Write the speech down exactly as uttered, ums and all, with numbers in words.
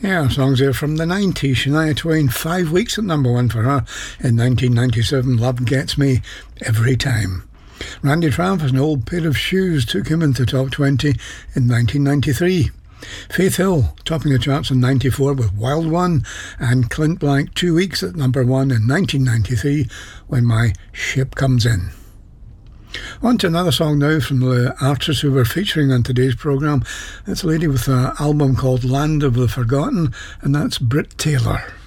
Yeah, songs there from the nineties. Shania Twain, five weeks at number one for her in nineteen ninety-seven. Love Gets Me Every Time. Randy Travis, An Old Pair of Shoes, took him into top twenty in nineteen ninety-three. Faith Hill, topping the charts in ninety-four with Wild One, and Clint Black, two weeks at number one in nineteen ninety-three, When My Ship Comes In. On to another song now from the artists who we're featuring on today's programme. It's a lady with an album called Land of the Forgotten, and that's Brit Taylor.